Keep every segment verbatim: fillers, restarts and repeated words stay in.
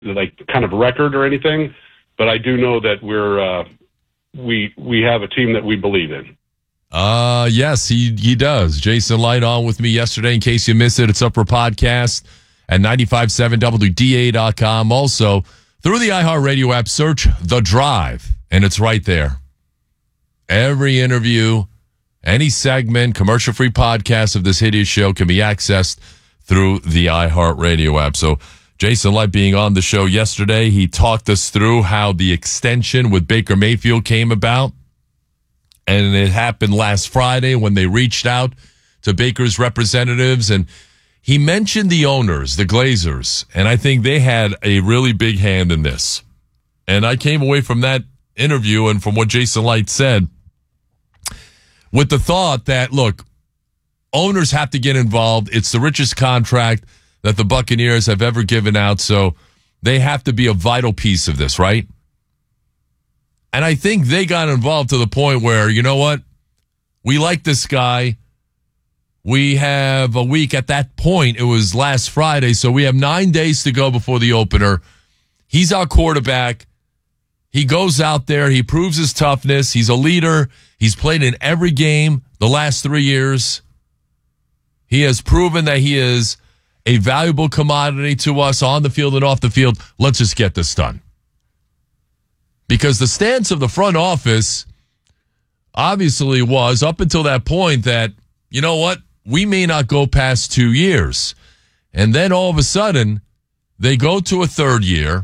like kind of record or anything, but I do know that we're uh, we we have a team that we believe in. Uh, yes, he he does. Jason Light on with me yesterday. In case you missed it, it's up for podcast at ninety-five point seven W D A dot com. Also, through the iHeartRadio app, search The Drive, and it's right there. Every interview, any segment, commercial-free podcast of this hideous show can be accessed through the iHeartRadio app. So Jason Light being on the show yesterday, he talked us through how the extension with Baker Mayfield came about. And it happened last Friday when they reached out to Baker's representatives. And he mentioned the owners, the Glazers. And I think they had a really big hand in this. And I came away from that interview and from what Jason Light said with the thought that, look, owners have to get involved. It's the richest contract that the Buccaneers have ever given out, so they have to be a vital piece of this, right? And I think they got involved to the point where, you know what? We like this guy. We have a week at that point. It was last Friday, so we have nine days to go before the opener. He's our quarterback. He goes out there. He proves his toughness. He's a leader. He's played in every game the last three years. He has proven that he is a valuable commodity to us on the field and off the field. Let's just get this done. Because the stance of the front office obviously was, up until that point, that, you know what, we may not go past two years. And then all of a sudden, they go to a third year,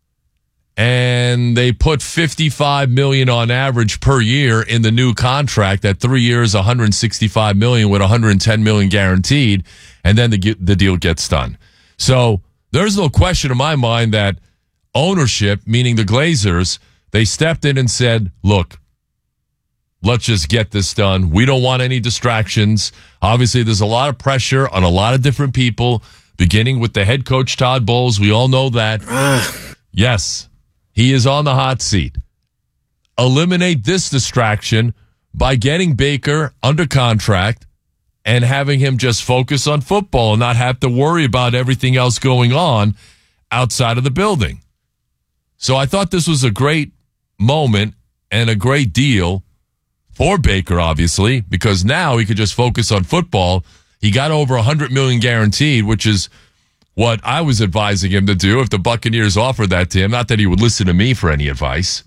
and they put fifty-five million dollars on average per year in the new contract. At three years, one hundred sixty-five million dollars with one hundred ten million dollars guaranteed, and then the the deal gets done. So there's no question in my mind that ownership, meaning the Glazers, they stepped in and said, look, let's just get this done. We don't want any distractions. Obviously, there's a lot of pressure on a lot of different people, beginning with the head coach, Todd Bowles. We all know that. Yes. He is on the hot seat. Eliminate this distraction by getting Baker under contract and having him just focus on football and not have to worry about everything else going on outside of the building. So I thought this was a great moment and a great deal for Baker, obviously, because now he could just focus on football. He got over one hundred million dollars guaranteed, which is what I was advising him to do if the Buccaneers offered that to him. Not that he would listen to me for any advice.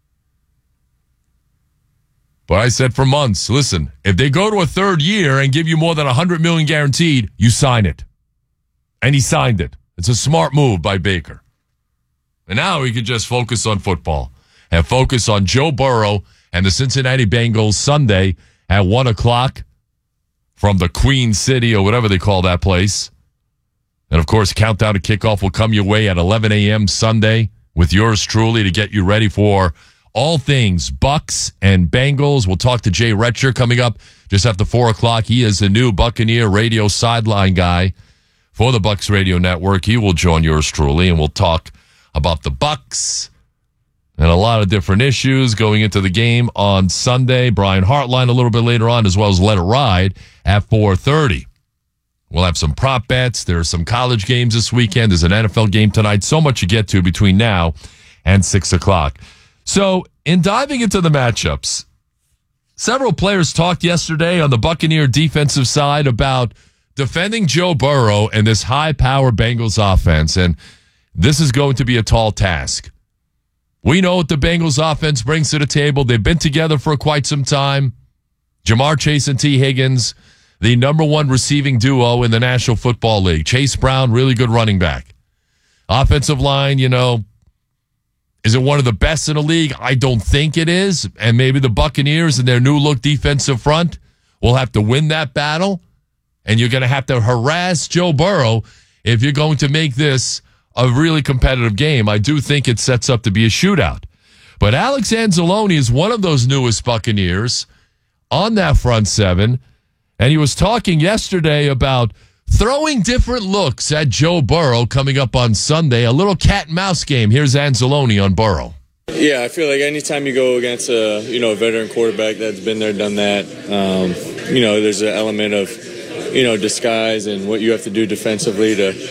But I said for months, listen, if they go to a third year and give you more than one hundred million dollars guaranteed, you sign it. And he signed it. It's a smart move by Baker. And now he could just focus on football and focus on Joe Burrow and the Cincinnati Bengals Sunday at one o'clock from the Queen City or whatever they call that place. And, of course, countdown to kickoff will come your way at eleven a.m. Sunday with yours truly to get you ready for all things Bucs and Bengals. We'll talk to Jay Retcher coming up just after four o'clock. He is the new Buccaneer radio sideline guy for the Bucs Radio Network. He will join yours truly, and we'll talk about the Bucs and a lot of different issues going into the game on Sunday. Brian Hartline a little bit later on, as well as Let It Ride at four thirty. We'll have some prop bets. There's some college games this weekend. There's an N F L game tonight. So much to get to between now and six o'clock. So in diving into the matchups, several players talked yesterday on the Buccaneer defensive side about defending Joe Burrow and this high-power Bengals offense. And this is going to be a tall task. We know what the Bengals offense brings to the table. They've been together for quite some time. Jamar Chase and T. Higgins, the number one receiving duo in the National Football League. Chase Brown, really good running back. Offensive line, you know, is it one of the best in the league? I don't think it is. And maybe the Buccaneers and their new look defensive front will have to win that battle. And you're going to have to harass Joe Burrow if you're going to make this a really competitive game. I do think it sets up to be a shootout. But Alex Anzalone is one of those newest Buccaneers on that front seven. And he was talking yesterday about throwing different looks at Joe Burrow coming up on Sunday. A little cat and mouse game. Here's Anzalone on Burrow. Yeah, I feel like anytime you go against a you know a veteran quarterback that's been there, done that, um, you know, there's an element of you know disguise and what you have to do defensively to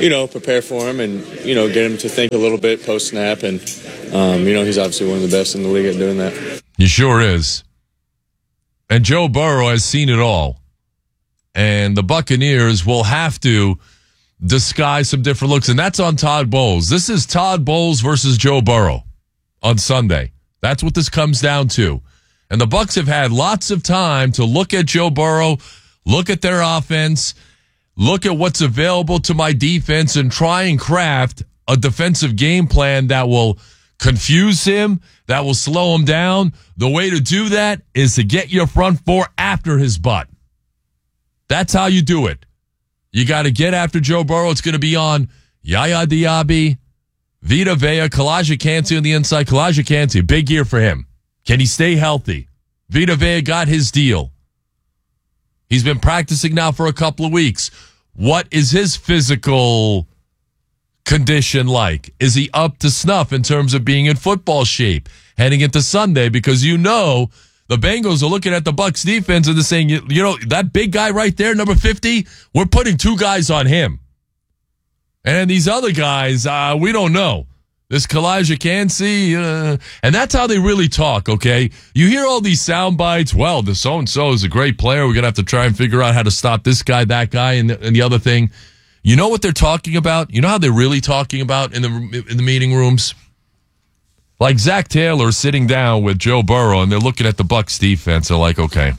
you know, prepare for him and, you know, get him to think a little bit post-snap. And, um, you know, he's obviously one of the best in the league at doing that. He sure is. And Joe Burrow has seen it all. And the Buccaneers will have to disguise some different looks. And that's on Todd Bowles. This is Todd Bowles versus Joe Burrow on Sunday. That's what this comes down to. And the Bucs have had lots of time to look at Joe Burrow, look at their offense, look at what's available to my defense, and try and craft a defensive game plan that will confuse him, that will slow him down. The way to do that is to get your front four after his butt. That's how you do it. You got to get after Joe Burrow. It's going to be on Yaya Diaby, Vita Vea, Kalijah Kancey on the inside. Kalijah Kancey, big year for him. Can he stay healthy? Vita Vea got his deal. He's been practicing now for a couple of weeks. What is his physical condition like? Is he up to snuff in terms of being in football shape heading into Sunday? Because you know the Bengals are looking at the Bucs defense and they're saying, you, you know, that big guy right there, number fifty, we're putting two guys on him. And these other guys, uh, we don't know. This Kalijah Kancey, uh, and that's how they really talk, okay? You hear all these sound bites. Well, the so-and-so is a great player. We're going to have to try and figure out how to stop this guy, that guy, and the, and the other thing. You know what they're talking about? You know how they're really talking about in the in the meeting rooms? Like Zach Taylor sitting down with Joe Burrow, and they're looking at the Bucs defense. They're like, okay,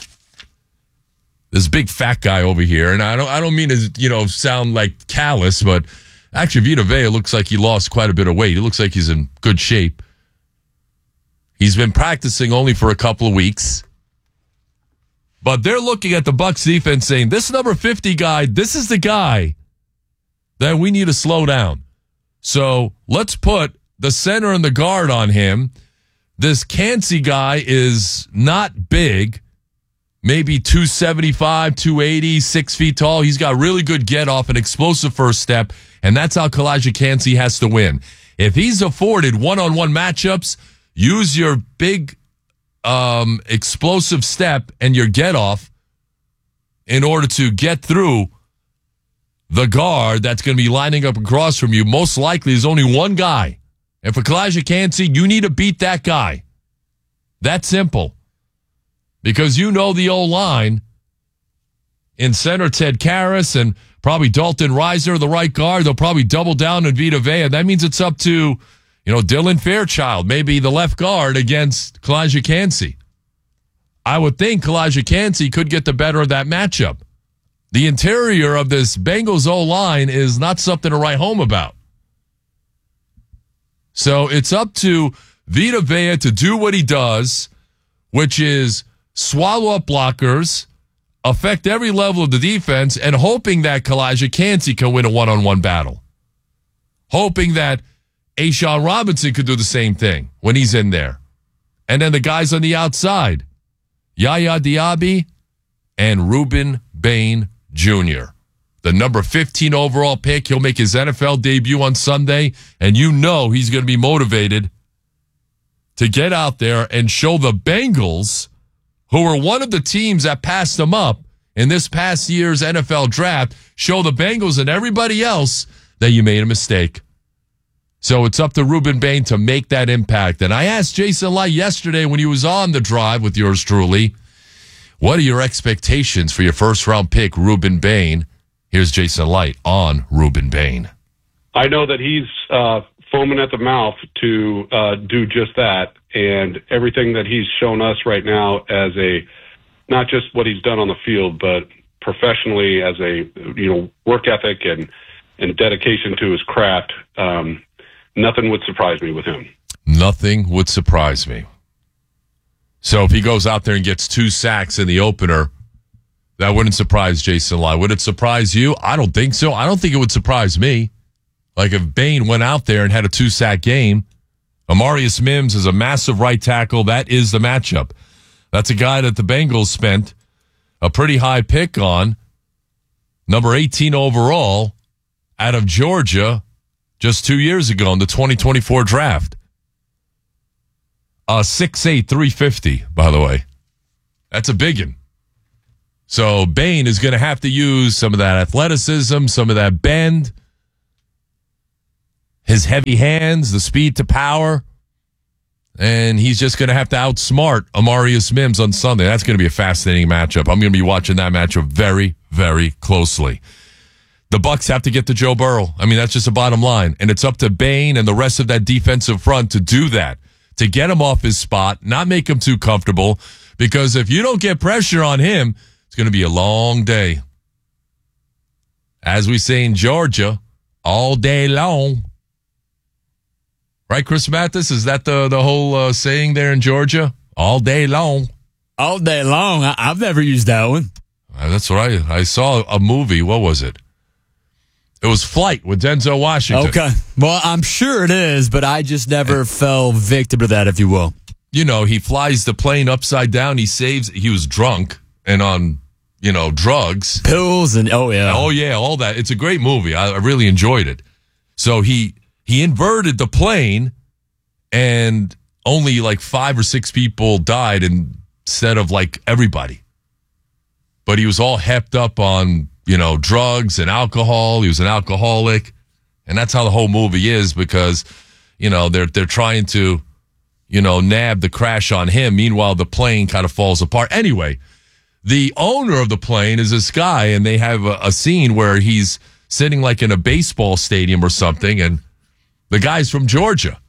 this big fat guy over here, and I don't I don't mean to, you know, sound like callous, but actually, Vita Vea looks like he lost quite a bit of weight. He looks like he's in good shape. He's been practicing only for a couple of weeks. But they're looking at the Bucs defense saying, this number fifty guy, this is the guy that we need to slow down. So let's put the center and the guard on him. This Kancey guy is not big. Maybe two seventy-five, two eighty, six feet tall. He's got really good get off, an explosive first step. And that's how Kalijah Kancey has to win. If he's afforded one-on-one matchups, use your big um, explosive step and your get-off in order to get through the guard that's going to be lining up across from you. Most likely there's only one guy. And for Kalijah Kancey, you need to beat that guy. That's simple. Because you know the O-line in center, Ted Karras, and probably Dalton Reiser, the right guard. They'll probably double down on Vita Vea. That means it's up to, you know, Dylan Fairchild, maybe the left guard against Kalijah Kancey. I would think Kalijah Kancey could get the better of that matchup. The interior of this Bengals O-line is not something to write home about. So it's up to Vita Vea to do what he does, which is swallow up blockers, affect every level of the defense, and hoping that Kalijah Kancey can win a one-on-one battle. Hoping that A'Shawn Robinson could do the same thing when he's in there. And then the guys on the outside, Yaya Diaby and Ruben Bain Junior The number fifteen overall pick. He'll make his N F L debut on Sunday, and you know he's going to be motivated to get out there and show the Bengals, who were one of the teams that passed them up in this past year's N F L draft, show the Bengals and everybody else that you made a mistake. So it's up to Ruben Bain to make that impact. And I asked Jason Light yesterday when he was on the drive with yours truly, what are your expectations for your first-round pick, Ruben Bain? Here's Jason Light on Ruben Bain. I know that he's uh, foaming at the mouth to uh, do just that, and everything that he's shown us right now as a, not just what he's done on the field, but professionally as a, you know, work ethic and, and dedication to his craft, um, nothing would surprise me with him. Nothing would surprise me. So if he goes out there and gets two sacks in the opener, that wouldn't surprise Jason Light. Would it surprise you? I don't think so. I don't think it would surprise me. Like if Bain went out there and had a two-sack game, Amarius Mims is a massive right tackle. That is the matchup. That's a guy that the Bengals spent a pretty high pick on, number eighteen overall, out of Georgia just two years ago in the twenty twenty-four draft. Uh, six eight, three fifty, by the way. That's a big one. So Bain is going to have to use some of that athleticism, some of that bend, his heavy hands, the speed to power. And he's just going to have to outsmart Amarius Mims on Sunday. That's going to be a fascinating matchup. I'm going to be watching that matchup very, very closely. The Bucs have to get to Joe Burrow. I mean, that's just the bottom line. And it's up to Bain and the rest of that defensive front to do that, to get him off his spot, not make him too comfortable. Because if you don't get pressure on him, it's going to be a long day. As we say in Georgia, all day long. Right, Chris Mathis? Is that the, the whole uh, saying there in Georgia? All day long. All day long? I, I've never used that one. Uh, that's right. I saw a movie. What was it? It was Flight with Denzel Washington. Okay. Well, I'm sure it is, but I just never and, fell victim to that, if you will. You know, he flies the plane upside down. He saves. He was drunk and on, you know, drugs. Pills and, oh, yeah. Oh, yeah, all that. It's a great movie. I, I really enjoyed it. So he... He inverted the plane, and only like five or six people died instead of like everybody. But he was all hepped up on, you know, drugs and alcohol. He was an alcoholic, and that's how the whole movie is because, you know, they're they're trying to, you know, nab the crash on him. Meanwhile, the plane kind of falls apart. Anyway, the owner of the plane is this guy, and they have a, a scene where he's sitting like in a baseball stadium or something, and the guy's from Georgia.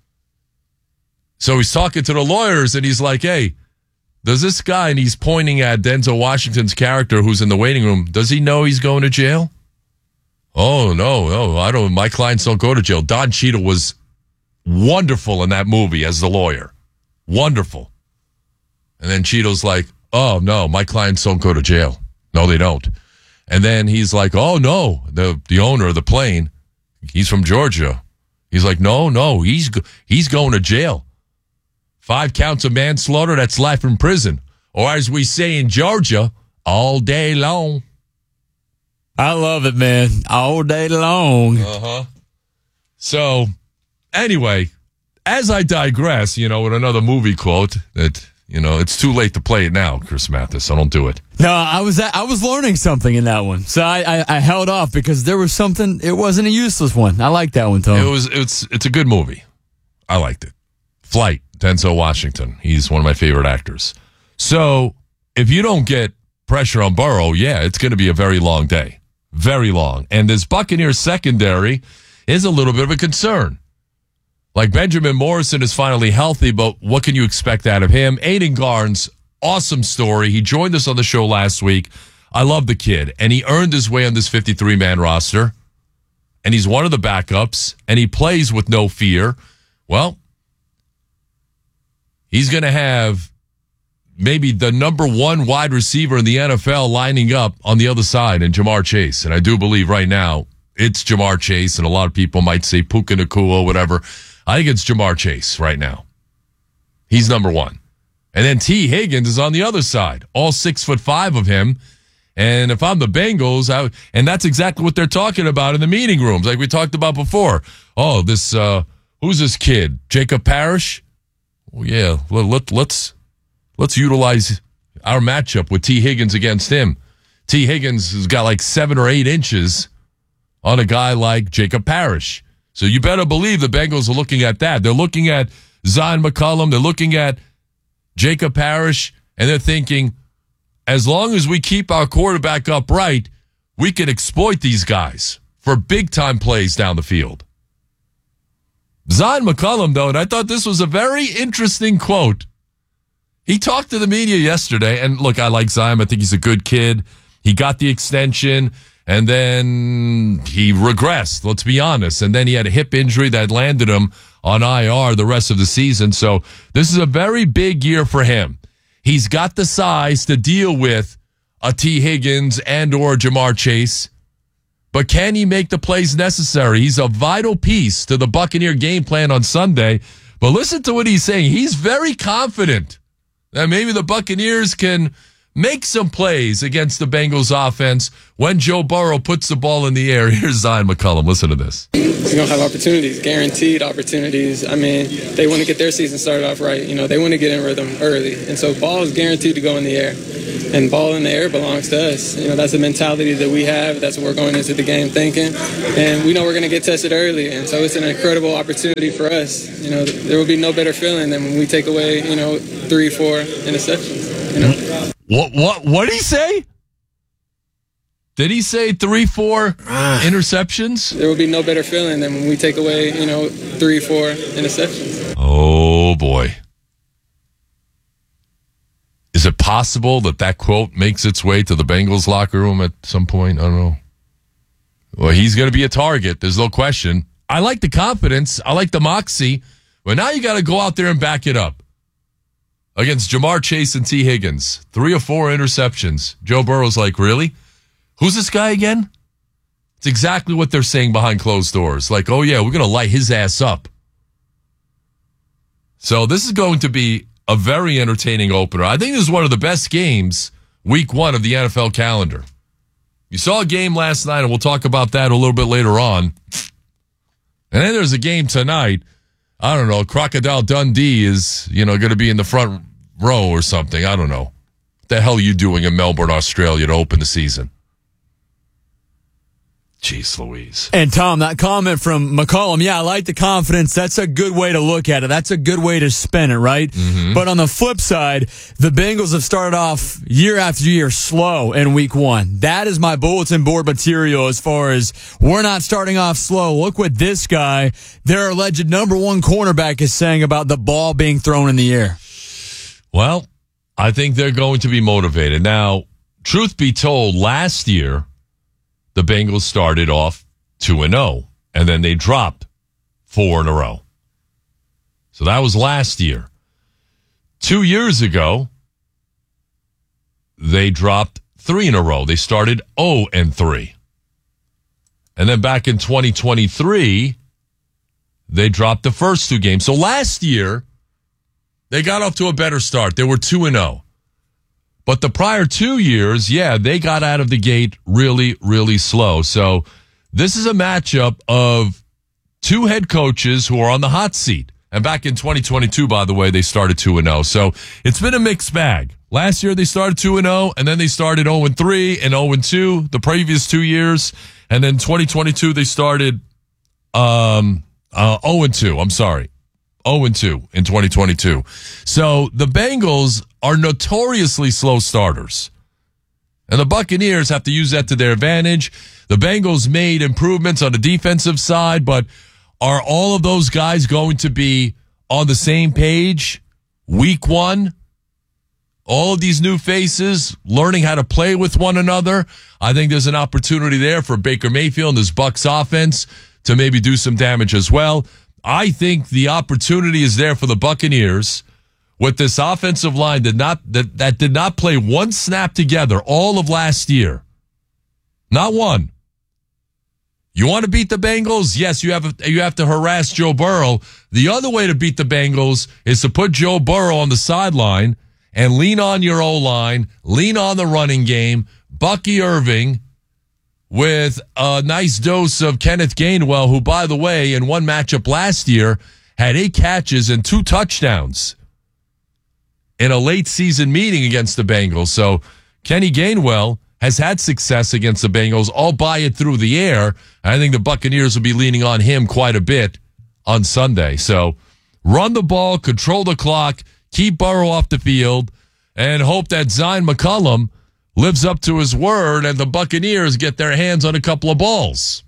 So he's talking to the lawyers, and he's like, hey, does this guy, and he's pointing at Denzel Washington's character who's in the waiting room, does he know he's going to jail? Oh, no, no, I don't. My clients don't go to jail. Don Cheadle was wonderful in that movie as the lawyer. Wonderful. And then Cheadle's like, oh, no, my clients don't go to jail. No, they don't. And then he's like, oh, no, the, the owner of the plane, he's from Georgia. He's like, no, no, he's he's going to jail. Five counts of manslaughter, that's life in prison. Or as we say in Georgia, all day long. I love it, man. All day long. Uh-huh. So, anyway, as I digress, you know, with another movie quote that, you know, it's too late to play it now, Chris Mathis, so don't do it. No, I was I was learning something in that one, so I, I, I held off because there was something. It wasn't a useless one. I like that one, Tom. It was. It's it's a good movie. I liked it. Flight, Denzel Washington. He's one of my favorite actors. So if you don't get pressure on Burrow, yeah, it's going to be a very long day, very long. And this Buccaneers secondary is a little bit of a concern. Like Benjamin Morrison is finally healthy, but what can you expect out of him? Aiden Garnes. Awesome story. He joined us on the show last week. I love the kid, and he earned his way on this fifty-three man roster, and he's one of the backups, and he plays with no fear. Well, he's going to have maybe the number one wide receiver in the N F L lining up on the other side in Jamar Chase, and I do believe right now it's Jamar Chase, and a lot of people might say Puka Nacua, whatever. I think it's Jamar Chase right now. He's number one. And then T. Higgins is on the other side, all six foot five of him. And if I'm the Bengals, I, and that's exactly what they're talking about in the meeting rooms, like we talked about before. Oh, this, uh, who's this kid? Jacob Parrish? Well, yeah, let, let, let's, let's utilize our matchup with T. Higgins against him. T. Higgins has got like seven or eight inches on a guy like Jacob Parrish. So you better believe the Bengals are looking at that. They're looking at Zion McCollum. They're looking at Jacob Parrish, and they're thinking, as long as we keep our quarterback upright, we can exploit these guys for big-time plays down the field. Zion McCollum, though, and I thought this was a very interesting quote. He talked to the media yesterday, and look, I like Zion. I think he's a good kid. He got the extension, and then he regressed, let's be honest. And then he had a hip injury that landed him on I R the rest of the season. So this is a very big year for him. He's got the size to deal with a T. Higgins and or Jamar Chase. But can he make the plays necessary? He's a vital piece to the Buccaneer game plan on Sunday. But listen to what he's saying. He's very confident that maybe the Buccaneers can make some plays against the Bengals offense when Joe Burrow puts the ball in the air. Here's Zion McCollum. Listen to this. He's going to have opportunities, guaranteed opportunities. I mean, they want to get their season started off right. You know, they want to get in rhythm early. And so ball is guaranteed to go in the air. and ball in the air belongs to us. You know, that's the mentality that we have. That's what we're going into the game thinking. And we know we're going to get tested early. And so it's an incredible opportunity for us. You know, there will be no better feeling than when we take away, you know, three, four interceptions. You know? What, what, what did he say? Did he say three, four interceptions? There will be no better feeling than when we take away, you know, three, four interceptions. Oh, boy. Is it possible that that quote makes its way to the Bengals locker room at some point? I don't know. Well, he's going to be a target. There's no question. I like the confidence. I like the moxie. But now you got to go out there and back it up. Against Jamar Chase and T. Higgins. Three or four interceptions. Joe Burrow's like, really? Who's this guy again? It's exactly what they're saying behind closed doors. Like, oh, yeah, we're going to light his ass up. So this is going to be a very entertaining opener. I think this is one of the best games, week one of the N F L calendar. You saw a game last night, and we'll talk about that a little bit later on. And then there's a game tonight. I don't know. Crocodile Dundee is, you know, going to be in the front row or something. I don't know. What the hell are you doing in Melbourne, Australia to open the season? Jeez Louise. And Tom, that comment from McCollum, yeah, I like the confidence. That's a good way to look at it. That's a good way to spin it, right? Mm-hmm. But on the flip side, the Bengals have started off year after year slow in week one. That is my bulletin board material as far as we're not starting off slow. Look what this guy, their alleged number one cornerback, is saying about the ball being thrown in the air. Well, I think they're going to be motivated. Now, truth be told, last year, the Bengals started off two and oh, and then they dropped four in a row. So that was last year. Two years ago, they dropped three in a row. They started oh and three. And then back in twenty twenty-three, they dropped the first two games. So last year, they got off to a better start. They were two and oh. But the prior two years, yeah, they got out of the gate really, really slow. So this is a matchup of two head coaches who are on the hot seat. And back in twenty twenty-two, by the way, they started two and oh. So it's been a mixed bag. Last year, they started two and oh, and then they started oh and three and oh and two the previous two years. And then twenty twenty-two, they started um, uh, oh and two. I'm sorry. oh and two in twenty twenty-two. So the Bengals are notoriously slow starters. And the Buccaneers have to use that to their advantage. The Bengals made improvements on the defensive side, but are all of those guys going to be on the same page week one? All of these new faces learning how to play with one another. I think there's an opportunity there for Baker Mayfield and this Bucs offense to maybe do some damage as well. I think the opportunity is there for the Buccaneers with this offensive line that not that, that did not play one snap together all of last year. Not one. You want to beat the Bengals? Yes, you have you have to harass Joe Burrow. The other way to beat the Bengals is to put Joe Burrow on the sideline and lean on your O-line, lean on the running game, Bucky Irving, with a nice dose of Kenneth Gainwell, who, by the way, in one matchup last year, had eight catches and two touchdowns in a late season meeting against the Bengals. So Kenny Gainwell has had success against the Bengals, albeit through the air. I think the Buccaneers will be leaning on him quite a bit on Sunday. So run the ball, control the clock, keep Burrow off the field, and hope that Zion McCollum lives up to his word and the Buccaneers get their hands on a couple of balls.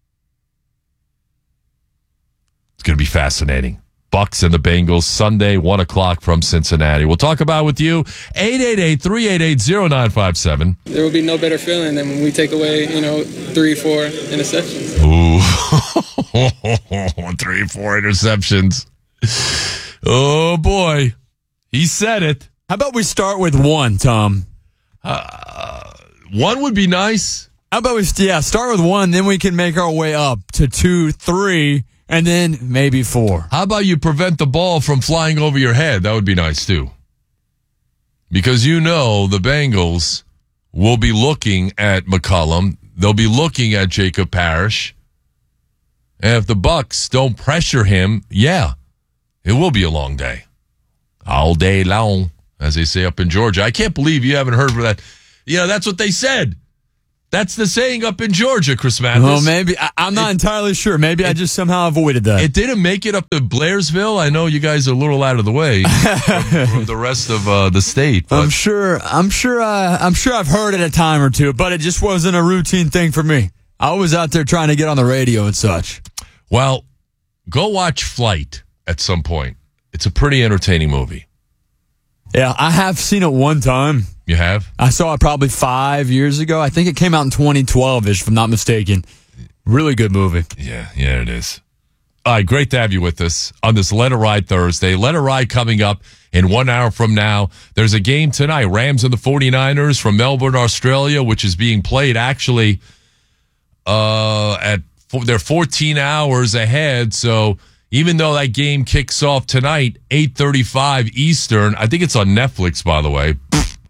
It's going to be fascinating. Bucs and the Bengals, Sunday, one o'clock from Cincinnati. We'll talk about it with you, eight eight eight, three eight eight, zero nine five seven. There will be no better feeling than when we take away, you know, three, four interceptions. Ooh. three, four interceptions. Oh, boy. He said it. How about we start with one, Tom? Uh, one would be nice. How about we, yeah, start with one, then we can make our way up to two, three, and then maybe four. How about you prevent the ball from flying over your head? That would be nice, too. Because you know the Bengals will be looking at McCollum. They'll be looking at Jacob Parrish. And if the Bucs don't pressure him, yeah, it will be a long day. All day long. as they say up in Georgia. I can't believe you haven't heard of that. You know, that's what they said. That's the saying up in Georgia, Chris Mathis. Well, maybe. I, I'm not it, entirely sure. Maybe it, I just somehow avoided that. It didn't make it up to Blairsville. I know you guys are a little out of the way from, from the rest of uh, the state. But. I'm sure. I'm sure. Uh, I'm sure I've heard it a time or two, but it just wasn't a routine thing for me. I was out there trying to get on the radio and such. Well, go watch Flight at some point. It's a pretty entertaining movie. Yeah, I have seen it one time. You have? I saw it probably five years ago. I think it came out in twenty twelve-ish, if I'm not mistaken. Really good movie. Yeah, yeah, it is. All right, great to have you with us on this Let It Ride Thursday. Let It Ride coming up in one hour from now. There's a game tonight, Rams and the forty-niners from Melbourne, Australia, which is being played actually uh, at they're fourteen hours ahead, so even though that game kicks off tonight, eight thirty-five Eastern, I think it's on Netflix, by the way.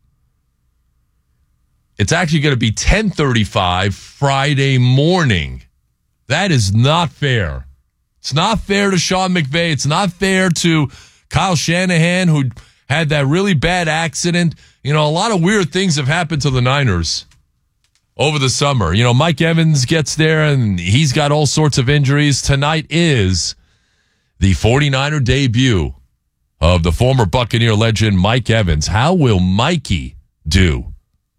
It's actually going to be ten thirty-five Friday morning. That is not fair. It's not fair to Sean McVay. It's not fair to Kyle Shanahan, who had that really bad accident. You know, a lot of weird things have happened to the Niners over the summer. You know, Mike Evans gets there, and he's got all sorts of injuries. Tonight is the forty-niner debut of the former Buccaneer legend Mike Evans. How will Mikey do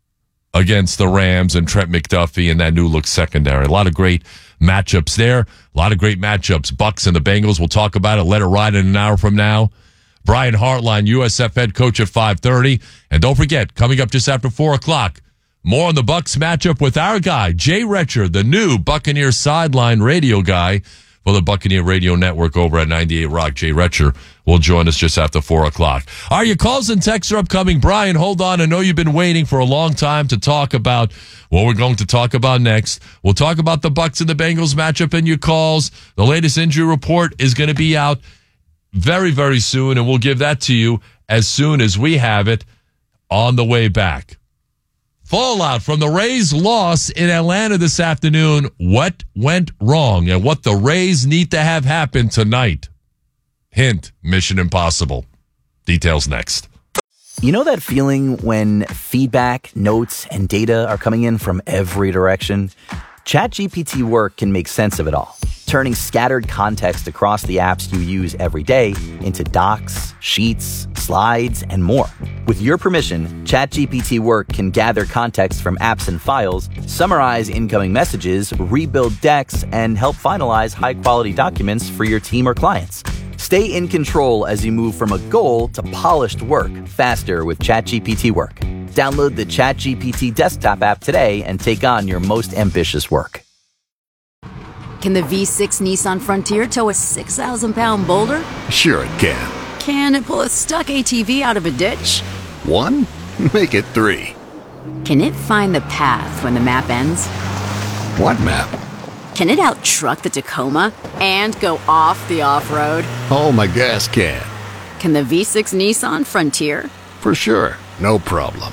against the Rams and Trent McDuffie and that new look secondary? A lot of great matchups there. A lot of great matchups. Bucs and the Bengals. We'll talk about it. Let it ride in an hour from now. Brian Hartline, U S F head coach at five thirty. And don't forget, coming up just after four o'clock, more on the Bucs matchup with our guy, Jay Retcher, the new Buccaneer sideline radio guy for the Buccaneer Radio Network over at ninety-eight Rock. Jay Retcher will join us just after four o'clock. All right, your calls and texts are upcoming. Brian, hold on. I know you've been waiting for a long time to talk about what we're going to talk about next. We'll talk about the Bucs and the Bengals matchup and your calls. The latest injury report is going to be out very, very soon, and we'll give that to you as soon as we have it on the way back. Fallout from the Rays' loss in Atlanta this afternoon. What went wrong and what the Rays need to have happen tonight? Hint, Mission Impossible. Details next. You know that feeling when feedback, notes, and data are coming in from every direction? ChatGPT Work can make sense of it all, turning scattered context across the apps you use every day into docs, sheets, slides, and more. With your permission, ChatGPT Work can gather context from apps and files, summarize incoming messages, rebuild decks, and help finalize high-quality documents for your team or clients. Stay in control as you move from a goal to polished work faster with ChatGPT Work. Download the ChatGPT desktop app today and take on your most ambitious work. Can the V six Nissan Frontier tow a six thousand pound boulder? Sure it can. Can it pull a stuck A T V out of a ditch? One? Make it three. Can it find the path when the map ends? What map? Can it out-truck the Tacoma and go off the off-road? Oh, my gas can. Can the V six Nissan Frontier? For sure. No problem.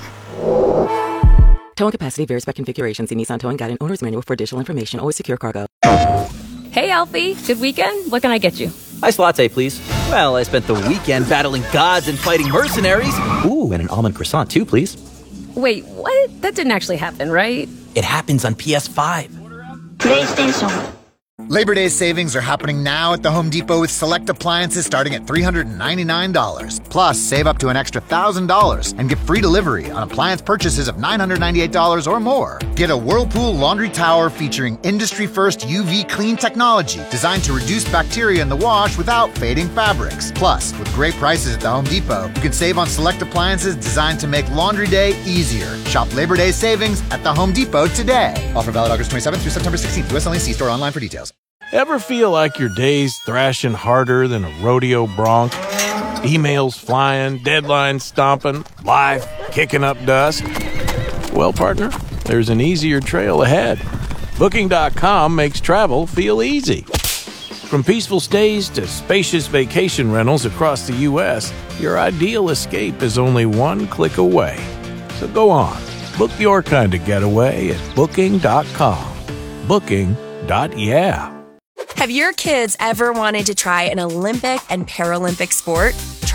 Towing capacity varies by configuration. See Nissan Towing Guide and Owner's Manual for additional information. Always secure cargo. Hey, Alfie. Good weekend? What can I get you? Iced latte, please. Well, I spent the weekend battling gods and fighting mercenaries. Ooh, and an almond croissant, too, please. Wait, what? That didn't actually happen, right? It happens on P S five. PlayStation. Labor Day savings are happening now at the Home Depot with select appliances starting at three hundred ninety-nine dollars. Plus, save up to an extra one thousand dollars and get free delivery on appliance purchases of nine hundred ninety-eight dollars or more. Get a Whirlpool laundry tower featuring industry-first U V clean technology designed to reduce bacteria in the wash without fading fabrics. Plus, with great prices at the Home Depot, you can save on select appliances designed to make laundry day easier. Shop Labor Day savings at the Home Depot today. Offer valid August twenty-seventh through September sixteenth. U S only. See store online for details. Ever feel like your day's thrashing harder than a rodeo bronc? Emails flying, deadlines stomping, life kicking up dust? Well, partner, there's an easier trail ahead. Booking dot com makes travel feel easy. From peaceful stays to spacious vacation rentals across the U S, your ideal escape is only one click away. So go on, book your kind of getaway at Booking dot com. Booking. Yeah. Have your kids ever wanted to try an Olympic and Paralympic sport?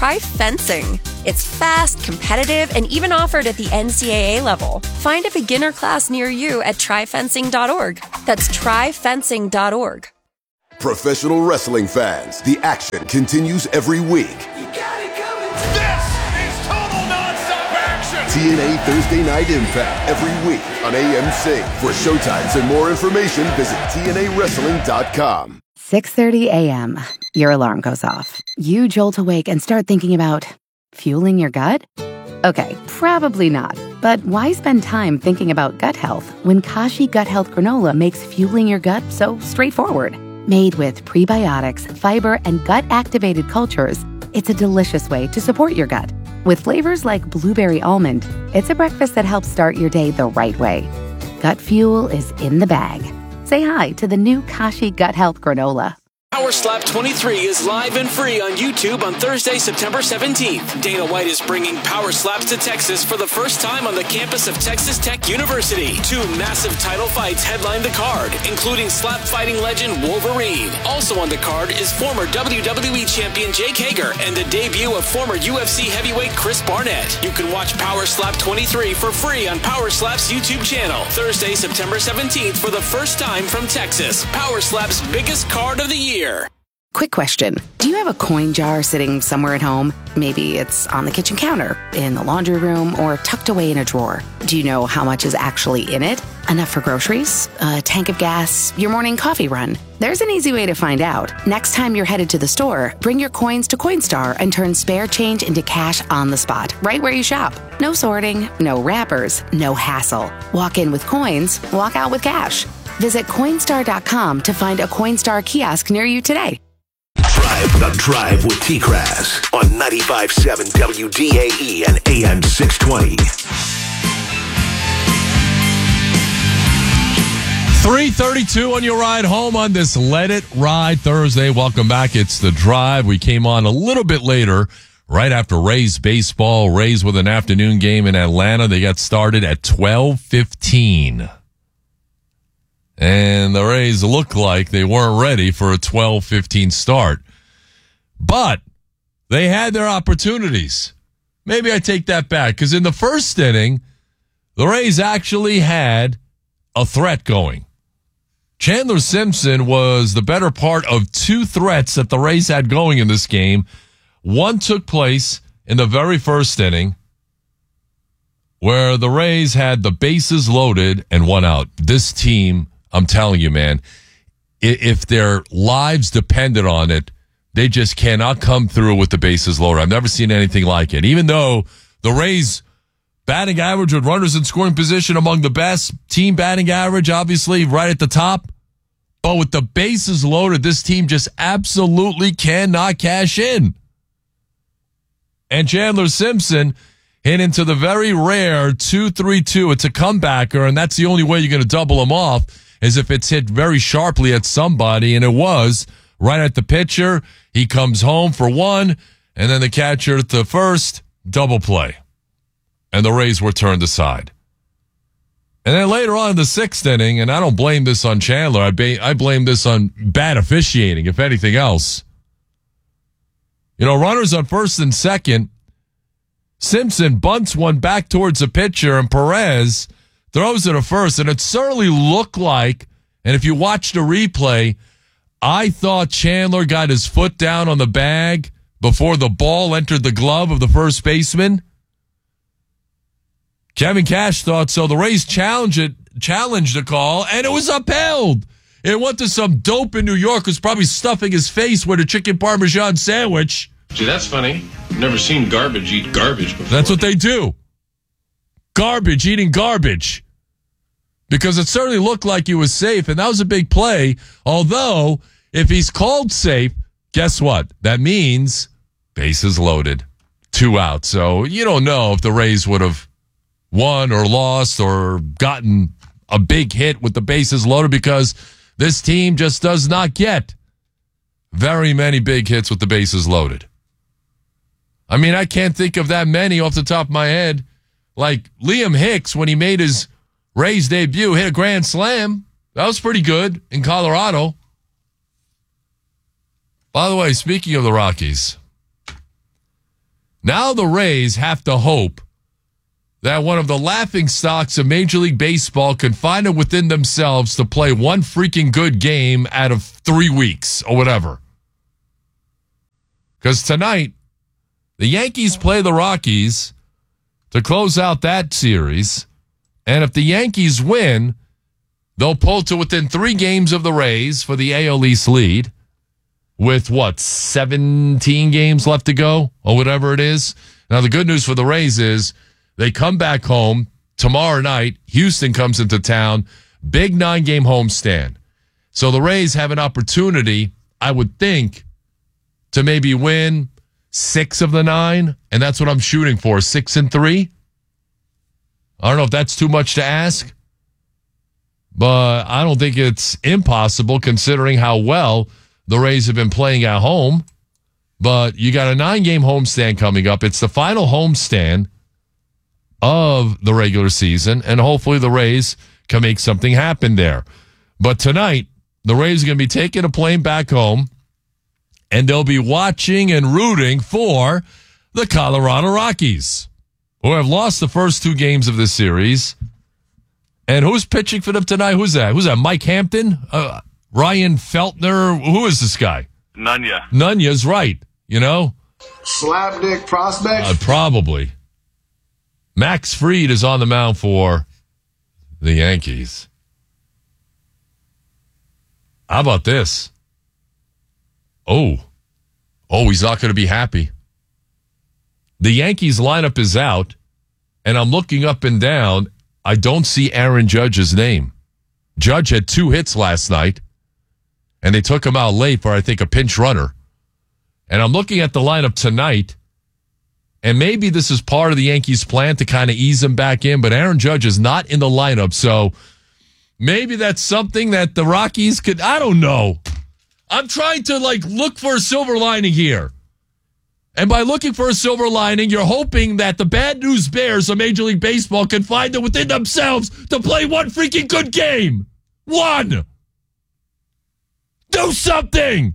try fencing. It's fast, competitive, and even offered at the N C double A level. Find a beginner class near you at try fencing dot org. That's try fencing dot org. Professional wrestling fans, the action continues every week. You got it coming. This is total nonstop action. T N A Thursday Night Impact every week on A M C. For showtimes and more information, visit T N A wrestling dot com. six thirty a.m. Your alarm goes off. You jolt awake and start thinking about fueling your gut? Okay, probably not. But why spend time thinking about gut health when Kashi Gut Health Granola makes fueling your gut so straightforward? Made with prebiotics, fiber, and gut-activated cultures, it's a delicious way to support your gut. With flavors like blueberry almond, it's a breakfast that helps start your day the right way. Gut fuel is in the bag. Say hi to the new Kashi Gut Health Granola. Power Slap twenty-three is live and free on YouTube on Thursday, September seventeenth. Dana White is bringing Power Slaps to Texas for the first time on the campus of Texas Tech University. Two massive title fights headline the card, including slap fighting legend Wolverine. Also on the card is former W W E champion Jake Hager and the debut of former U F C heavyweight Chris Barnett. You can watch Power Slap twenty-three for free on Power Slap's YouTube channel. Thursday, September seventeenth for the first time from Texas. Power Slap's biggest card of the year. Quick question. Do you have a coin jar sitting somewhere at home? Maybe it's on the kitchen counter, in the laundry room, or tucked away in a drawer. Do you know how much is actually in it? Enough for groceries? A tank of gas? Your morning coffee run? There's an easy way to find out. Next time you're headed to the store, bring your coins to Coinstar and turn spare change into cash on the spot, right where you shop. No sorting, no wrappers, no hassle. Walk in with coins, walk out with cash. Visit Coinstar dot com to find a Coinstar kiosk near you today. Drive the Drive with T-Crass on ninety-five point seven W D A E and A M six twenty. three thirty-two on your ride home on this Let It Ride Thursday. Welcome back. It's The Drive. We came on a little bit later, right after Rays baseball. Rays with an afternoon game in Atlanta. They got started at twelve fifteen. And the Rays look like they weren't ready for a twelve fifteen start. But they had their opportunities. Maybe I take that back, because in the first inning, the Rays actually had a threat going. Chandler Simpson was the better part of two threats that the Rays had going in this game. One took place in the very first inning, where the Rays had the bases loaded and one out. This team, I'm telling you, man, if their lives depended on it, they just cannot come through with the bases loaded. I've never seen anything like it. Even though the Rays' batting average with runners in scoring position among the best, team batting average, obviously, right at the top. But with the bases loaded, this team just absolutely cannot cash in. And Chandler Simpson hit into the very rare two three two. It's a comebacker, and that's the only way you're going to double him off, is if it's hit very sharply at somebody, and it was right at the pitcher. He comes home for one, and then the catcher at the first, double play. And the Rays were turned aside. And then later on in the sixth inning, and I don't blame this on Chandler, I, ba- I blame this on bad officiating, if anything else. You know, runners on first and second, Simpson bunts one back towards the pitcher, and Perez throws it to first, and it certainly looked like, and if you watch the replay, I thought Chandler got his foot down on the bag before the ball entered the glove of the first baseman. Kevin Cash thought so. The Rays challenged it, challenged the call, and it was upheld. It went to some dope in New York who's probably stuffing his face with a chicken parmesan sandwich. See, that's funny. I've never seen garbage eat garbage before. That's what they do. Garbage eating garbage. Because it certainly looked like he was safe, and that was a big play. Although, if he's called safe, guess what? That means bases loaded, two out. So you don't know if the Rays would have won or lost or gotten a big hit with the bases loaded, because this team just does not get very many big hits with the bases loaded. I mean, I can't think of that many off the top of my head. Like Liam Hicks, when he made his Rays debut, hit a grand slam. That was pretty good in Colorado. By the way, speaking of the Rockies, Now the Rays have to hope that one of the laughing stocks of Major League Baseball can find it within themselves to play one freaking good game out of three weeks or whatever. Because tonight, the Yankees play the Rockies to close out that series. And if the Yankees win, they'll pull to within three games of the Rays for the A L East lead with, what, seventeen games left to go or whatever it is. Now, the good news for the Rays is they come back home tomorrow night. Houston comes into town. Big nine-game homestand. So the Rays have an opportunity, I would think, to maybe win six of the nine, and that's what I'm shooting for, six and three. I don't know if that's too much to ask, but I don't think it's impossible considering how well the Rays have been playing at home. But you got a nine-game homestand coming up. It's the final homestand of the regular season, and hopefully the Rays can make something happen there. But tonight, the Rays are going to be taking a plane back home, and they'll be watching and rooting for the Colorado Rockies, who have lost the first two games of this series. And who's pitching for them tonight? Who's that? Who's that? Mike Hampton? Uh, Ryan Feltner? Who is this guy? Nunya. Nunya's right, you know? Slapdick prospect? Uh, probably. Max Fried is on the mound for the Yankees. How about this? Oh. Oh, he's not going to be happy. The Yankees lineup is out, and I'm looking up and down. I don't see Aaron Judge's name. Judge had two hits last night, and they took him out late for, I think, a pinch runner. And I'm looking at the lineup tonight, and maybe this is part of the Yankees' plan to kind of ease him back in, but Aaron Judge is not in the lineup, so maybe that's something that the Rockies could, I don't know. I'm trying to, like, look for a silver lining here. And by looking for a silver lining, you're hoping that the Bad News Bears of Major League Baseball can find it within themselves to play one freaking good game. One. Do something.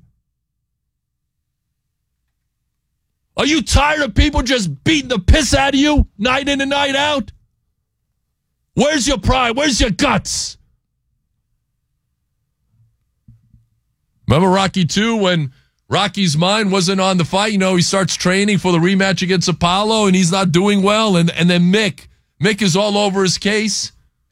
Are you tired of people just beating the piss out of you night in and night out? Where's your pride? Where's your guts? Remember Rocky two when Rocky's mind wasn't on the fight? You know, he starts training for the rematch against Apollo and he's not doing well. And, and then Mick, Mick is all over his case.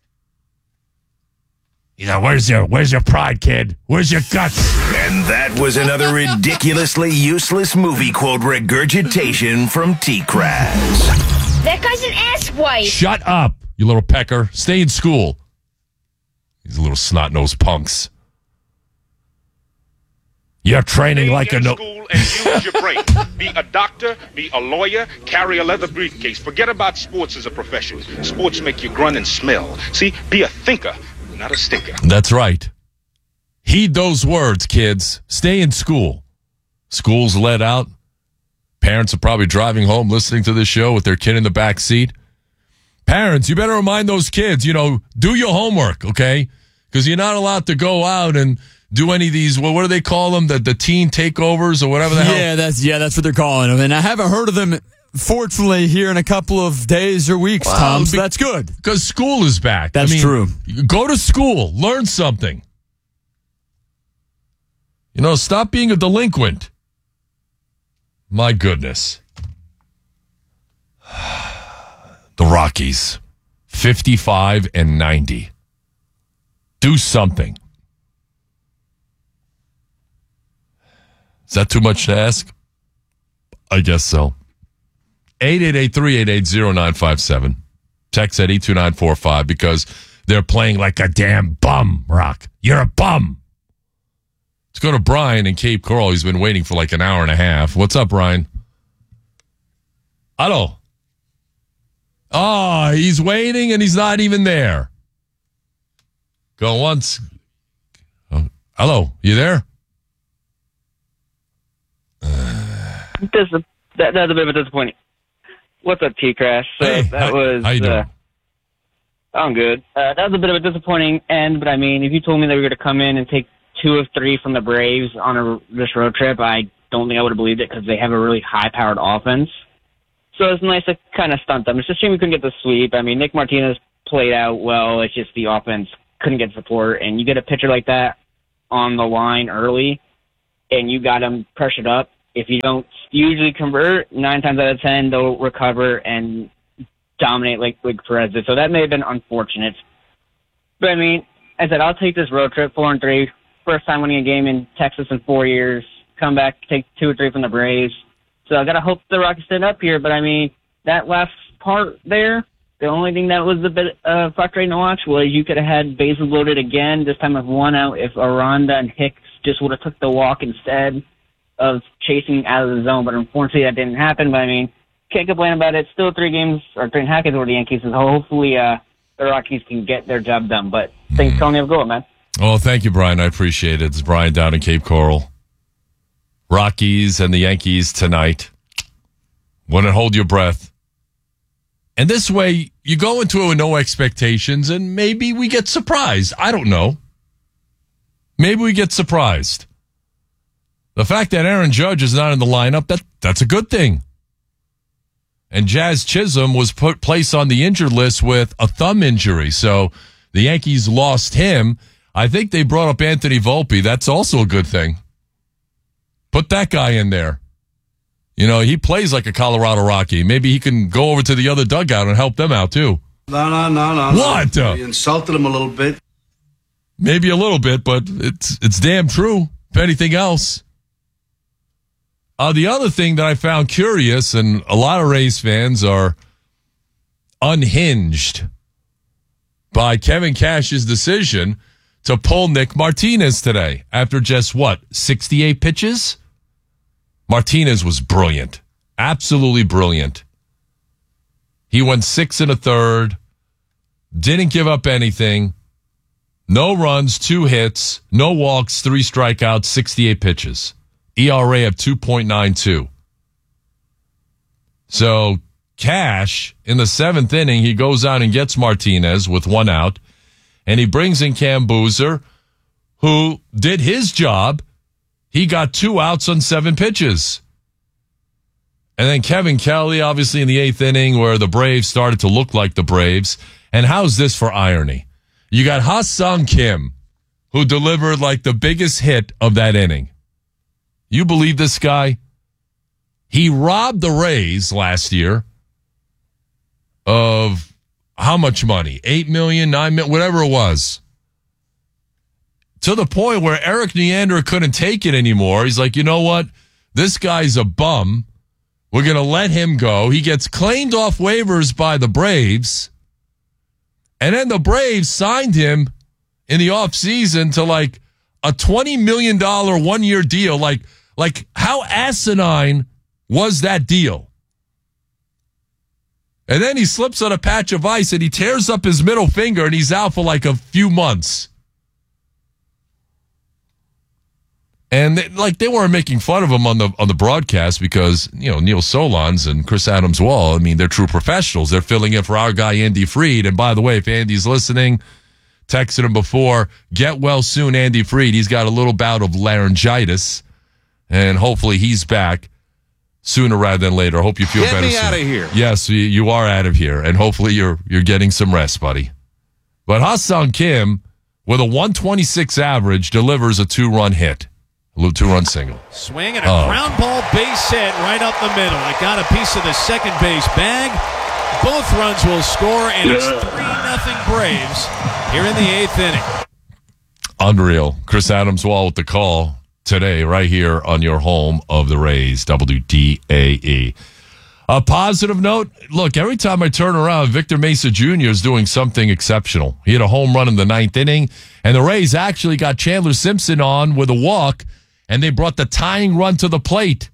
You know, where's your, where's your pride, kid? Where's your guts? And that was another ridiculously useless movie quote regurgitation from T-Kraz. That guy's an asswipe. Shut up, you little pecker. Stay in school. These little snot-nosed punks. You're training Stay like a in no. school and use your brain. Be a doctor, be a lawyer, carry a leather briefcase. Forget about sports as a profession. Sports make you grunt and smell. See, be a thinker, not a stinker. That's right. Heed those words, kids. Stay in school. School's let out. Parents are probably driving home listening to this show with their kid in the back seat. Parents, you better remind those kids, you know, do your homework, okay? Because you're not allowed to go out and do any of these, well, what do they call them? The, the teen takeovers or whatever the hell? Yeah, that's, yeah, that's what they're calling them. And I haven't heard of them, fortunately, here in a couple of days or weeks, well, Tom, so that's good. Because school is back. That's I mean, true. Go to school. Learn something. You know, stop being a delinquent. My goodness. The Rockies, fifty-five and ninety. Do something. Is that too much to ask? I guess so. eight eight eight, three eight eight, zero nine five seven. Text at eight two nine four five because they're playing like a damn bum, Rock. You're a bum. Let's go to Brian in Cape Coral. He's been waiting for like an hour and a half. What's up, Brian? Hello. Oh, he's waiting and he's not even there. Go once. Oh, hello, you there? This is, that, that's a bit of a disappointing. What's up, T-Crash? So hey, that how, was. How you doing? Uh, I'm good. Uh, that was a bit of a disappointing end, but I mean, if you told me that we were going to come in and take two of three from the Braves on a, this road trip, I don't think I would have believed it because they have a really high-powered offense. So it's nice to kind of stunt them. It's a shame we couldn't get the sweep. I mean, Nick Martinez played out well. It's just the offense couldn't get support. And you get a pitcher like that on the line early, and you got him pressured up. If you don't usually convert, nine times out of ten, they'll recover and dominate like, like Perez did. So that may have been unfortunate. But, I mean, as I said, I'll take this road trip, four and three. First time winning a game in Texas in four years. Come back, take two or three from the Braves. So I got to hope the Rockies stand up here. But, I mean, that last part there, the only thing that was a bit uh, frustrating to watch was you could have had bases loaded again, this time with one out, if Aranda and Hicks just would have took the walk instead of chasing out of the zone. But unfortunately, that didn't happen. But, I mean, can't complain about it. Still three games, or three and a half games over the Yankees. So hopefully uh, the Rockies can get their job done. But thanks for telling me to go, man. Well, thank you, Brian. I appreciate it. It's Brian down in Cape Coral. Rockies and the Yankees tonight. Wouldn't hold your breath. And this way, you go into it with no expectations, and maybe we get surprised. I don't know. Maybe we get surprised. The fact that Aaron Judge is not in the lineup, that that's a good thing. And Jazz Chisholm was put placed on the injured list with a thumb injury, so the Yankees lost him. I think they brought up Anthony Volpe. That's also a good thing. Put that guy in there. You know, he plays like a Colorado Rocky. Maybe he can go over to the other dugout and help them out, too. No, no, no, no. What? No. You insulted him a little bit. Maybe a little bit, but it's it's damn true, if anything else. Uh, the other thing that I found curious, and a lot of Rays fans are unhinged by Kevin Cash's decision to pull Nick Martinez today after just, what, sixty-eight pitches? Martinez was brilliant. Absolutely brilliant. He went six and a third, didn't give up anything, no runs, two hits, no walks, three strikeouts, sixty-eight pitches. E R A of two point nine two. So Cash, in the seventh inning, he goes out and gets Martinez with one out, and he brings in Cam Boozer, who did his job. He got two outs on seven pitches. And then Kevin Kelly, obviously in the eighth inning, where the Braves started to look like the Braves. And how's this for irony? You got Ha-Seong Kim, who delivered like the biggest hit of that inning. You believe this guy? He robbed the Rays last year of how much money? Eight million, nine million, whatever it was. To the point where Eric Neander couldn't take it anymore. He's like, you know what? This guy's a bum. We're going to let him go. He gets claimed off waivers by the Braves. And then the Braves signed him in the offseason to like a twenty million dollars one-year deal. Like, like how asinine was that deal? And then he slips on a patch of ice and he tears up his middle finger and he's out for like a few months. And they, like they weren't making fun of him on the on the broadcast because, you know, Neil Solondz and Chris Adams-Wall, I mean, they're true professionals. They're filling in for our guy, Andy Freed. And by the way, if Andy's listening, texted him before, get well soon, Andy Freed. He's got a little bout of laryngitis, and hopefully he's back sooner rather than later. I hope you feel Get better me soon. out of here. Yes, you, you are out of here, and hopefully you're you're getting some rest, buddy. But Ha-Seong Kim, with a one twenty-six average, delivers a two-run hit. A little two-run single. Swing and a Oh. ground ball base hit right up the middle. It got a piece of the second base bag. Both runs will score, and it's three nothing Braves here in the eighth inning. Unreal. Chris Adams-Wall with the call today right here on your home of the Rays, W D A E. A positive note, look, every time I turn around, Victor Mesa Junior is doing something exceptional. He had a home run in the ninth inning, and the Rays actually got Chandler Simpson on with a walk, and they brought the tying run to the plate.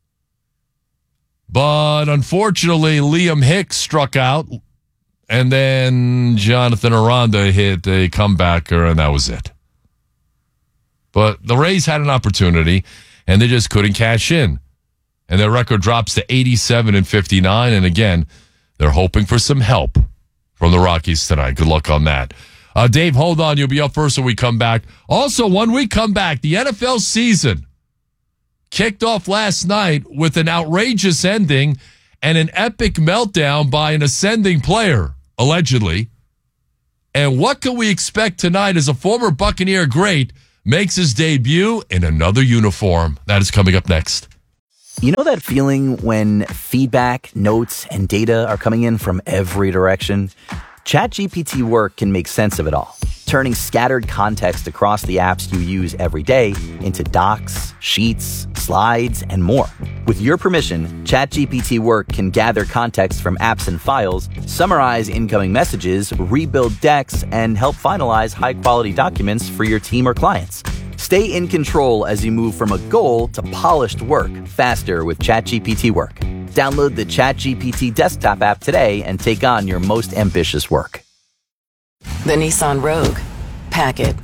But unfortunately, Liam Hicks struck out, and then Jonathan Aranda hit a comebacker, and that was it. But the Rays had an opportunity, and they just couldn't cash in. And their record drops to eighty-seven and fifty-nine. And again, they're hoping for some help from the Rockies tonight. Good luck on that. Uh, Dave, hold on. You'll be up first when we come back. Also, when we come back, the N F L season kicked off last night with an outrageous ending and an epic meltdown by an ascending player, allegedly. And what can we expect tonight as a former Buccaneer great makes his debut in another uniform? That is coming up next. You know that feeling when feedback, notes, and data are coming in from every direction? ChatGPT Work can make sense of it all, turning scattered context across the apps you use every day into docs, sheets, slides, and more. With your permission, ChatGPT Work can gather context from apps and files, summarize incoming messages, rebuild decks, and help finalize high-quality documents for your team or clients. Stay in control as you move from a goal to polished work faster with ChatGPT Work. Download the ChatGPT desktop app today and take on your most ambitious work. The Nissan Rogue. Pack it.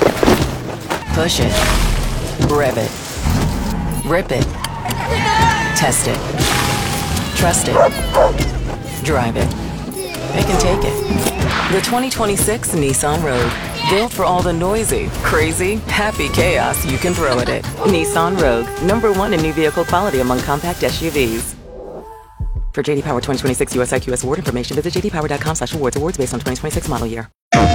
Push it. Rev it. Rip it. Test it. Trust it. Drive it. It can take it. The twenty twenty-six Nissan Rogue. Built for all the noisy, crazy, happy chaos you can throw at it. Nissan Rogue. Number one in new vehicle quality among compact S U Vs. For J D Power twenty twenty-six U S I Q S award information, visit j d power dot com slash awards. Awards based on twenty twenty-six model year.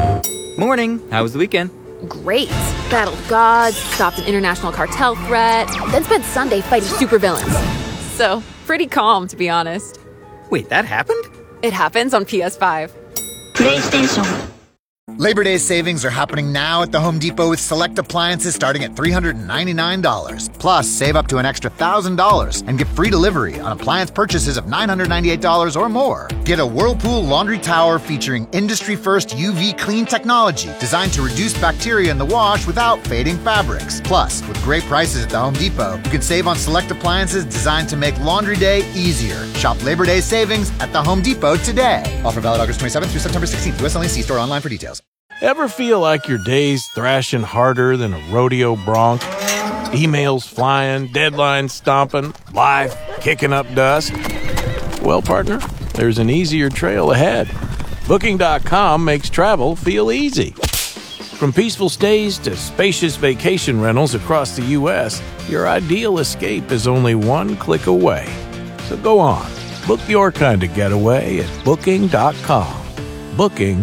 Morning. How was the weekend? Great. Battled gods, stopped an international cartel threat, then spent Sunday fighting supervillains. So, pretty calm, to be honest. Wait, that happened? It happens on P S five. PlayStation. Labor Day savings are happening now at the Home Depot with select appliances starting at three hundred ninety-nine dollars. Plus, save up to an extra one thousand dollars and get free delivery on appliance purchases of nine hundred ninety-eight dollars or more. Get a Whirlpool laundry tower featuring industry-first U V clean technology designed to reduce bacteria in the wash without fading fabrics. Plus, with great prices at the Home Depot, you can save on select appliances designed to make laundry day easier. Shop Labor Day savings at the Home Depot today. Offer valid August twenty-seventh through September sixteenth. U S only. See store online for details. Ever feel like your day's thrashing harder than a rodeo bronc? Emails flying, deadlines stomping, life kicking up dust? Well, partner, there's an easier trail ahead. Booking dot com makes travel feel easy. From peaceful stays to spacious vacation rentals across the U S, your ideal escape is only one click away. So go on, book your kind of getaway at Booking dot com. Booking.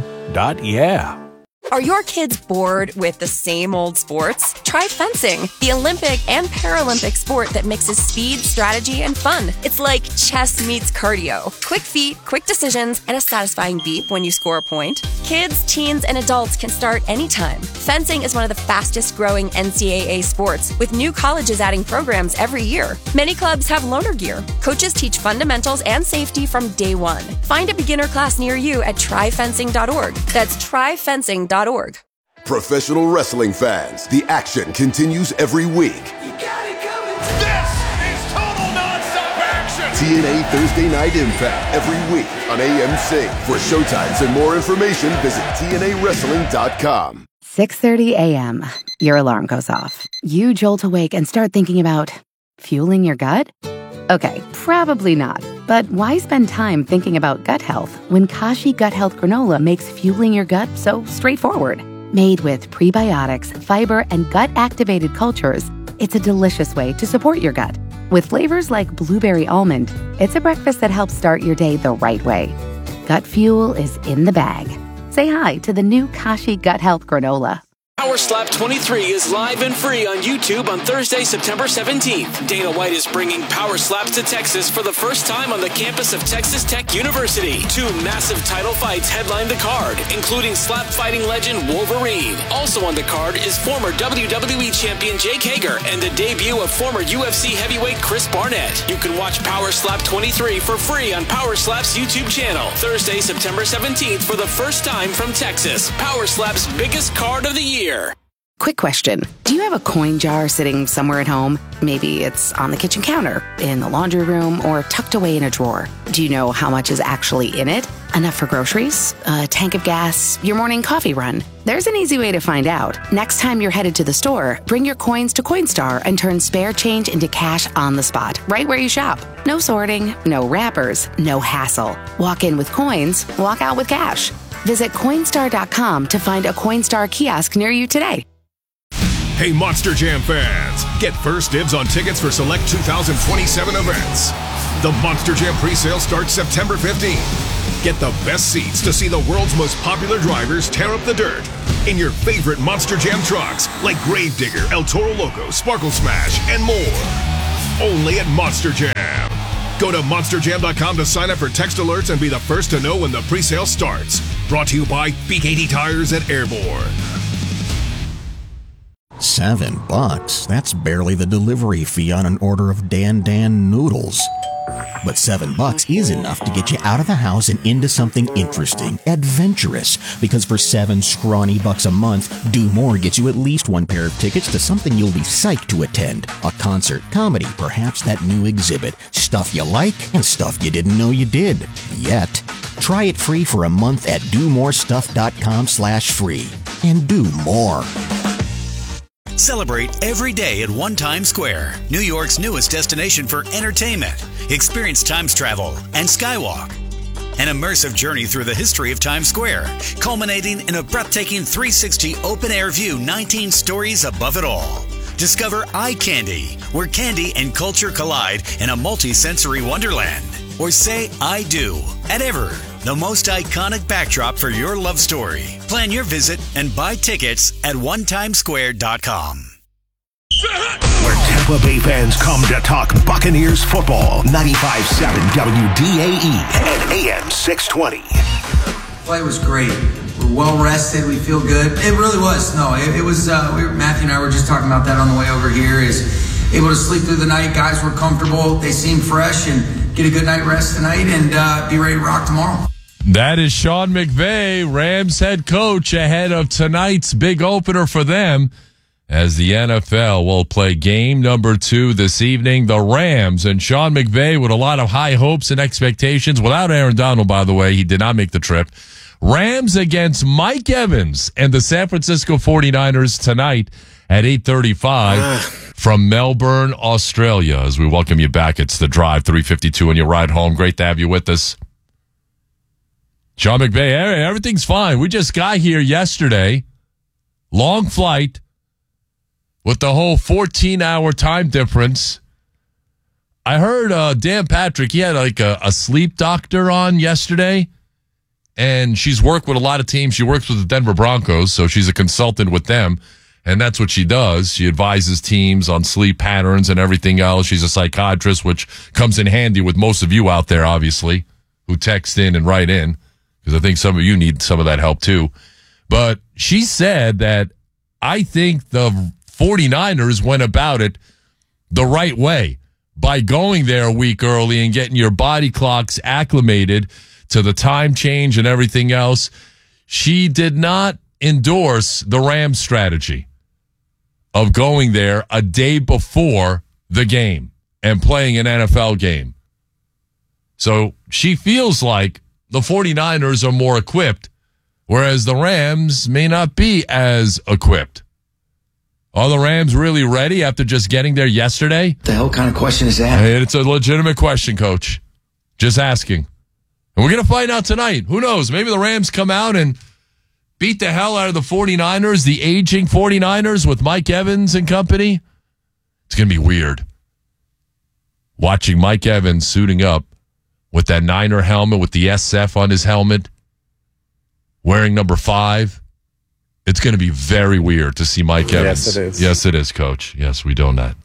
Yeah. Are your kids bored with the same old sports? Try fencing, the Olympic and Paralympic sport that mixes speed, strategy, and fun. It's like chess meets cardio. Quick feet, quick decisions, and a satisfying beep when you score a point. Kids, teens, and adults can start anytime. Fencing is one of the fastest growing N C double A sports, with new colleges adding programs every year. Many clubs have loaner gear. Coaches teach fundamentals and safety from day one. Find a beginner class near you at try fencing dot org. That's try fencing dot org. Professional wrestling fans, the action continues every week. This is total nonstop action. T N A Thursday Night Impact every week on A M C. For showtimes and more information, visit T N A wrestling dot com. six thirty a.m. Your alarm goes off. You jolt awake and start thinking about fueling your gut? Okay, probably not. But why spend time thinking about gut health when Kashi Gut Health Granola makes fueling your gut so straightforward? Made with prebiotics, fiber, and gut-activated cultures, it's a delicious way to support your gut. With flavors like blueberry almond, it's a breakfast that helps start your day the right way. Gut fuel is in the bag. Say hi to the new Kashi Gut Health Granola. Power Slap twenty-three is live and free on YouTube on Thursday, September seventeenth. Dana White is bringing Power Slaps to Texas for the first time on the campus of Texas Tech University. Two massive title fights headline the card, including slap fighting legend Wolverine. Also on the card is former W W E champion Jake Hager and the debut of former U F C heavyweight Chris Barnett. You can watch Power Slap twenty-three for free on Power Slap's YouTube channel. Thursday, September seventeenth for the first time from Texas. Power Slap's biggest card of the year. Quick question. Do you have a coin jar sitting somewhere at home? Maybe it's on the kitchen counter, in the laundry room, or tucked away in a drawer. Do you know how much is actually in it? Enough for groceries, a tank of gas, your morning coffee run? There's an easy way to find out. Next time you're headed to the store, bring your coins to Coinstar and turn spare change into cash on the spot, right where you shop. No sorting, no wrappers, no hassle. Walk in with coins, walk out with cash. Visit Coinstar dot com to find a Coinstar kiosk near you today. Hey, Monster Jam fans, get first dibs on tickets for select two thousand twenty-seven events. The Monster Jam presale starts September fifteenth. Get the best seats to see the world's most popular drivers tear up the dirt in your favorite Monster Jam trucks like Gravedigger, El Toro Loco, Sparkle Smash, and more. Only at Monster Jam. Go to monster jam dot com to sign up for text alerts and be the first to know when the presale starts. Brought to you by B K T Tires at Airborne. Seven bucks? That's barely the delivery fee on an order of Dan Dan noodles. But seven bucks is enough to get you out of the house and into something interesting, adventurous. Because for seven scrawny bucks a month, Do More gets you at least one pair of tickets to something you'll be psyched to attend. A concert, comedy, perhaps that new exhibit. Stuff you like and stuff you didn't know you did. Yet. Try it free for a month at do more stuff dot com slash free. And do more. Celebrate every day at One Times Square, New York's newest destination for entertainment. Experience Times Travel and Skywalk. An immersive journey through the history of Times Square, culminating in a breathtaking three sixty open-air view, nineteen stories above it all. Discover Eye Candy, where candy and culture collide in a multi-sensory wonderland. Or say I do at Ever, the most iconic backdrop for your love story. Plan your visit and buy tickets at one times square dot com. Where Tampa Bay fans come to talk Buccaneers football. ninety-five point seven W D A E and A M six twenty. Play was great. We're well rested. We feel good. It really was. No, it, it was. Uh, we were, Matthew and I were just talking about that on the way over here. Is able to sleep through the night. Guys were comfortable. They seemed fresh and get a good night rest tonight and uh, be ready to rock tomorrow. That is Sean McVay, Rams head coach, ahead of tonight's big opener for them as the N F L will play game number two this evening. The Rams and Sean McVay with a lot of high hopes and expectations. Without Aaron Donald, by the way, he did not make the trip. Rams against Mike Evans and the San Francisco forty-niners tonight at eight thirty-five from Melbourne, Australia. As we welcome you back, it's The Drive, three fifty-two on your ride home. Great to have you with us. Sean McVay, everything's fine. We just got here yesterday. Long flight with the whole fourteen-hour time difference. I heard uh, Dan Patrick, he had like a, a sleep doctor on yesterday, and she's worked with a lot of teams. She works with the Denver Broncos, so she's a consultant with them, and that's what she does. She advises teams on sleep patterns and everything else. She's a psychiatrist, which comes in handy with most of you out there, obviously, who text in and write in, because I think some of you need some of that help too. But she said that I think the forty-niners went about it the right way by going there a week early and getting your body clocks acclimated to the time change and everything else. She did not endorse the Rams strategy of going there a day before the game and playing an N F L game. So she feels like the forty-niners are more equipped, whereas the Rams may not be as equipped. Are the Rams really ready after just getting there yesterday? The hell kind of question is that? Hey, it's a legitimate question, Coach. Just asking. And we're going to find out tonight. Who knows? Maybe the Rams come out and beat the hell out of the forty-niners, the aging forty-niners with Mike Evans and company. It's going to be weird. Watching Mike Evans suiting up with that Niner helmet, with the S F on his helmet, wearing number five. It's going to be very weird to see Mike Evans. Yes, it is. Yes, it is, Coach. Yes, we do that.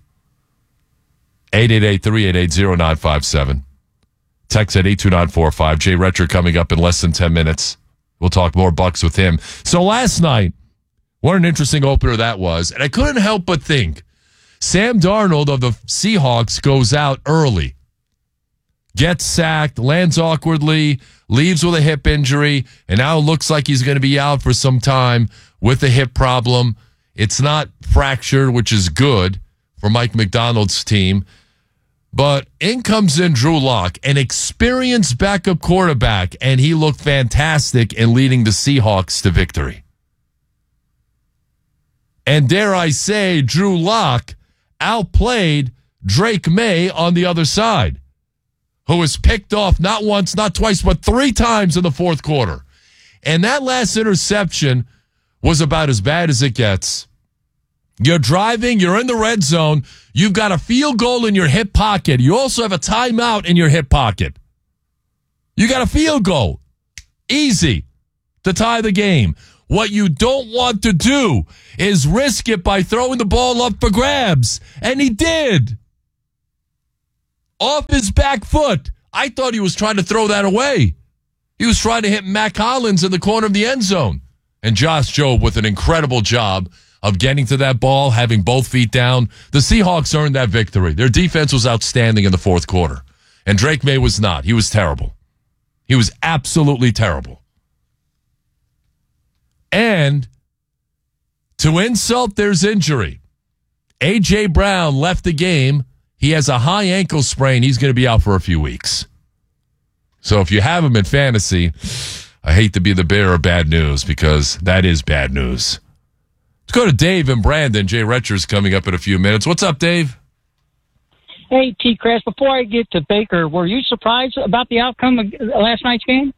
eight eight eight, three eight eight, zero nine five seven. Text at eight two nine four five. Jay Retcher coming up in less than ten minutes. We'll talk more Bucks with him. So last night, what an interesting opener that was. And I couldn't help but think, Sam Darnold of the Seahawks goes out early, gets sacked, lands awkwardly, leaves with a hip injury, and now looks like he's going to be out for some time with a hip problem. It's not fractured, which is good for Mike McDonald's team. But in comes in Drew Lock, an experienced backup quarterback, and he looked fantastic in leading the Seahawks to victory. And dare I say, Drew Lock outplayed Drake May on the other side, who was picked off not once, not twice, but three times in the fourth quarter. And that last interception was about as bad as it gets. You're driving, you're in the red zone, you've got a field goal in your hip pocket. You also have a timeout in your hip pocket. You got a field goal. Easy to tie the game. What you don't want to do is risk it by throwing the ball up for grabs. And he did. Off his back foot. I thought he was trying to throw that away. He was trying to hit Matt Collins in the corner of the end zone. And Josh Jobe with an incredible job of getting to that ball, having both feet down. The Seahawks earned that victory. Their defense was outstanding in the fourth quarter. And Drake May was not. He was terrible. He was absolutely terrible. And to insult, there's injury. A J. Brown left the game. He has a high ankle sprain. He's going to be out for a few weeks. So if you have him in fantasy, I hate to be the bearer of bad news because that is bad news. Let's go to Dave and Brandon. Jay Retcher's coming up in a few minutes. What's up, Dave? Hey, T-Crash, before I get to Baker, were you surprised about the outcome of last night's game?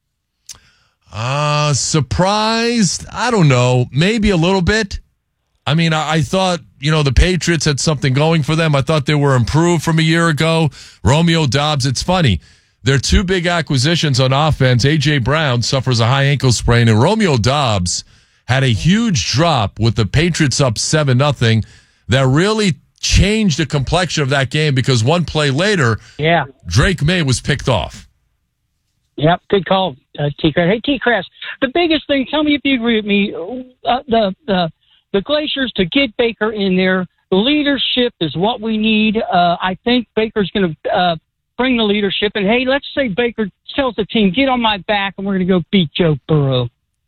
Uh, surprised? I don't know. Maybe a little bit. I mean, I, I thought, you know, the Patriots had something going for them. I thought they were improved from a year ago. Romeo Doubs, it's funny. Their two big acquisitions on offense, A J. Brown suffers a high ankle sprain, and Romeo Doubs had a huge drop with the Patriots up seven nothing that really changed the complexion of that game because one play later, yeah, Drake May was picked off. Yep, good call, uh, T-Crash. Hey, T-Crash, the biggest thing, tell me if you agree with me, uh, the, the, the Glaciers to get Baker in there, leadership is what we need. Uh, I think Baker's going to uh, bring the leadership. And, hey, let's say Baker tells the team, get on my back, and we're going to go beat Joe Burrow.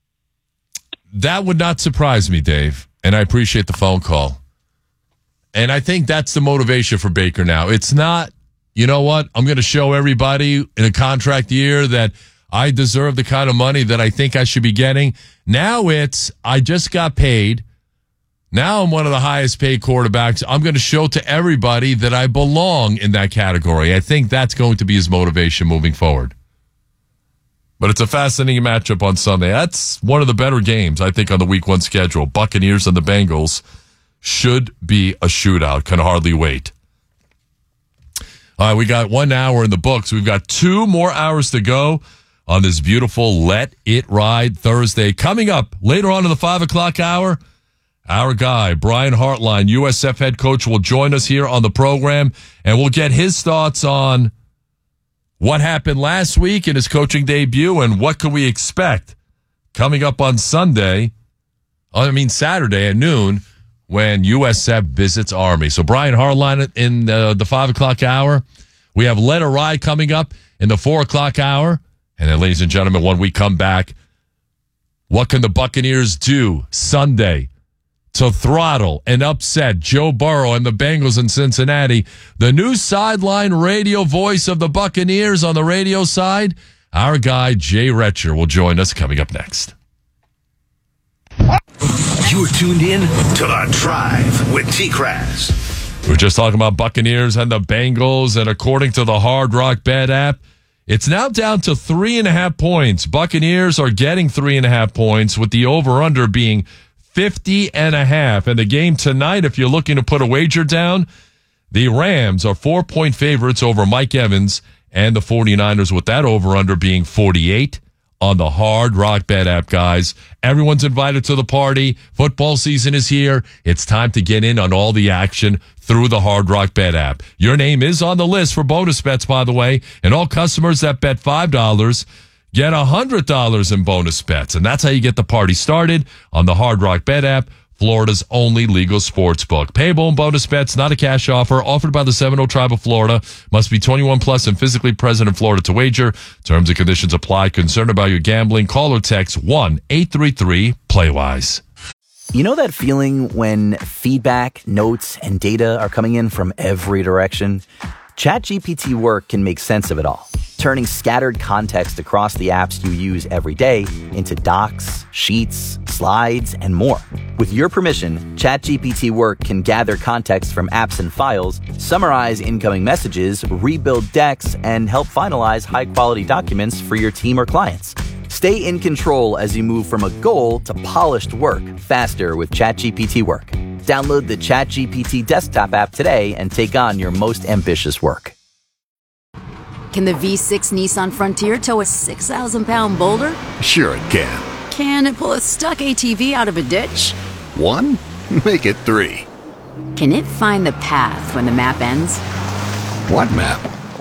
That would not surprise me, Dave, and I appreciate the phone call. And I think that's the motivation for Baker now. It's not, you know what, I'm going to show everybody in a contract year that I deserve the kind of money that I think I should be getting. Now it's, I just got paid. Now I'm one of the highest paid quarterbacks. I'm going to show to everybody that I belong in that category. I think that's going to be his motivation moving forward. But it's a fascinating matchup on Sunday. That's one of the better games, I think, on the week one schedule. Buccaneers and the Bengals should be a shootout. Can hardly wait. All right, we got one hour in the books. We've got two more hours to go on this beautiful Let It Ride Thursday. Coming up later on in the five o'clock hour, our guy, Brian Hartline, U S F head coach, will join us here on the program, and we'll get his thoughts on what happened last week in his coaching debut and what can we expect coming up on Sunday, I mean Saturday at noon, when U S F visits Army. So Brian Hartline in uh, the five o'clock hour. We have Let It Ride coming up in the four o'clock hour. And then, ladies and gentlemen, when we come back, what can the Buccaneers do Sunday to throttle and upset Joe Burrow and the Bengals in Cincinnati? The new sideline radio voice of the Buccaneers on the radio side, our guy Jay Retcher will join us coming up next. You're tuned in to The Drive with T-Crash. We're just talking about Buccaneers and the Bengals, and according to the Hard Rock Bet app, it's now down to three and a half points. Buccaneers are getting three and a half points, with the over-under being fifty and a half. And the game tonight, if you're looking to put a wager down, the Rams are four-point favorites over Mike Evans and the 49ers, with that over-under being forty-eight on the Hard Rock Bet app, guys. Everyone's invited to the party. Football season is here. It's time to get in on all the action through the Hard Rock Bet app. Your name is on the list for bonus bets, by the way, and all customers that bet five dollars get one hundred dollars in bonus bets. And that's how you get the party started on the Hard Rock Bet app, Florida's only legal sports book. Payable and bonus bets, not a cash offer, offered by the Seminole Tribe of Florida. Must be twenty-one plus and physically present in Florida to wager. Terms and conditions apply. Concerned about your gambling? Call or text one eight three three play wise. You know that feeling when feedback, notes, and data are coming in from every direction? ChatGPT Work can make sense of it all, turning scattered context across the apps you use every day into docs, sheets, slides, and more. With your permission, ChatGPT Work can gather context from apps and files, summarize incoming messages, rebuild decks, and help finalize high-quality documents for your team or clients. Stay in control as you move from a goal to polished work faster with ChatGPT Work. Download the ChatGPT desktop app today and take on your most ambitious work. Can the V six Nissan Frontier tow a six thousand pound boulder? Sure it can. Can it pull a stuck A T V out of a ditch? One? Make it three. Can it find the path when the map ends? What map?